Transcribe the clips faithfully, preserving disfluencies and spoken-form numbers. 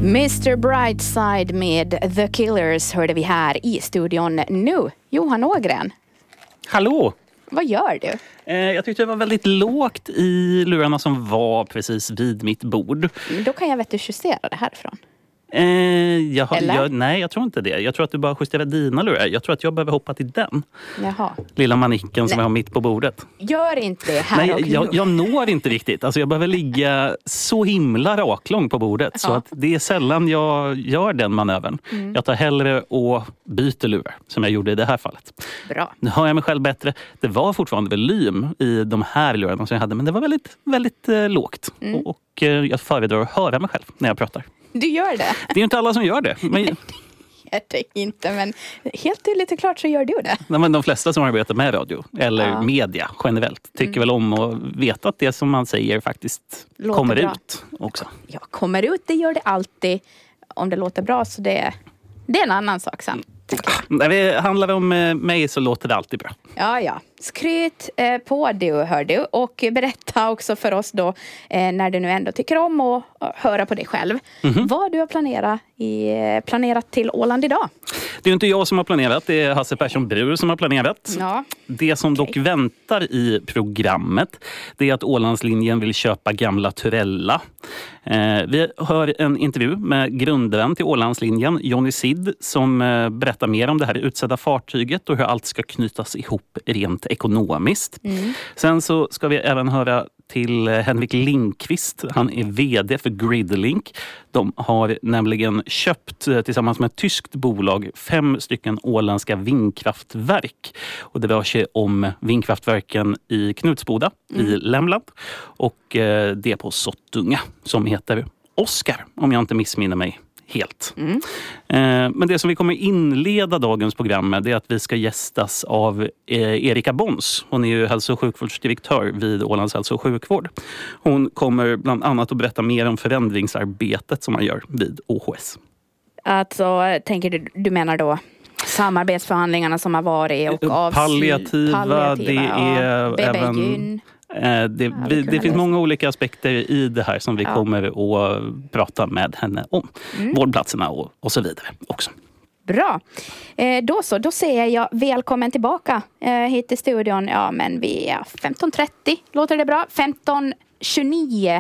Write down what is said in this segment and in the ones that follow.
mister Brightside med The Killers hörde vi här i studion nu. Johan Ågren. Hallå! Vad gör du? Eh, jag tyckte det var väldigt lågt i lurarna som var precis vid mitt bord. Då kan jag vet du justera det härifrån. Eh, jag, har- Eller? jag, nej, jag tror inte det. Jag tror att du bara justerar dina lurar. Jag tror att jag behöver hoppa till den. Jaha. Lilla manicken som Nej. jag har mitt på bordet. Gör inte det här Nej, och jag, nu. jag når inte riktigt. Alltså jag behöver ligga så himla raklång på bordet. Så Ja. att det är sällan jag gör den manövern. Mm. Jag tar hellre och byter lurar, som jag gjorde i det här fallet. Bra. Nu hör jag mig själv bättre. Det var fortfarande volym i de här lurarna som jag hade. Men det var väldigt, väldigt eh, lågt. Mm. Och, och eh, jag föredrar att höra mig själv när jag pratar. Du gör det. Det är ju inte alla som gör det. Men, Jag tänker inte, men helt tydligt och klart så gör du det. nej, men de flesta som arbetar med radio, eller Ja. media generellt, tycker Mm. väl om att veta att det som man säger faktiskt Låter kommer bra. ut också. Ja, kommer ut, det gör det alltid. Om det låter bra så det, det är en annan sak sen. När det handlar om eh, mig så låter det alltid bra. Ja, ja. Skryt eh, på du, hör du. Och berätta också för oss då, eh, när du nu ändå tycker om att uh, höra på dig själv. Mhm. Vad du har planerat, i, eh, planerat till Åland idag. Det är ju inte jag som har planerat, det är Hasse Persson Brur som har planerat. Ja. Det som dock Okej. väntar i programmet, det är att Ålandslinjen vill köpa gamla Turella. Eh, vi hör en intervju med grundaren till Ålandslinjen, Johnny Sid, som eh, berättar mer om det här utsedda fartyget och hur allt ska knytas ihop rent ekonomiskt. Mm. Sen så ska vi även höra till eh, Henrik Lindqvist. Han är vd för Gridlink. De har nämligen köpt eh, tillsammans med ett tyskt bolag fem stycken åländska vindkraftverk. Och det rör sig om vindkraftverken i Knutsboda Mm. i Lämland och eh, det på Sottunga som heter Oskar, om jag inte missminner mig helt. Mm. Eh, men det som vi kommer inleda dagens program med, det är att vi ska gästas av eh, Erika Bons. Hon är ju hälso- och sjukvårdsdirektör vid Ålands hälso- och sjukvård. Hon kommer bland annat att berätta mer om förändringsarbetet som man gör vid O H S. Alltså, tänker du, du menar då samarbetsförhandlingarna som har varit och avslut- Palliativa, det är B B även- Gyn. Eh, det, Ja, vi, vi det kunde finns läsa. många olika aspekter i det här som vi Ja. kommer att prata med henne om. Mm. Vårdplatserna och, och så vidare också. Bra. Eh, då så, då säger jag välkommen tillbaka eh, hit till studion. Ja, men vi är femton trettio, låter det bra? femton tjugonio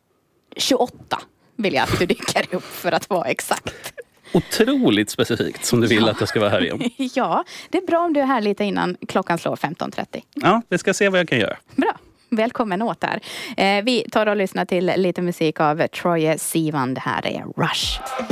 tjugoåtta vill jag att du dyker upp för att vara exakt. Otroligt specifikt som du vill Ja. att jag ska vara här igen. Ja, det är bra om du är här lite innan klockan slår femton trettio. Ja, vi ska se vad jag kan göra. Bra. Välkommen åt här. Eh, vi tar och lyssnar till lite musik av Troye Sivan. Det här är Rush.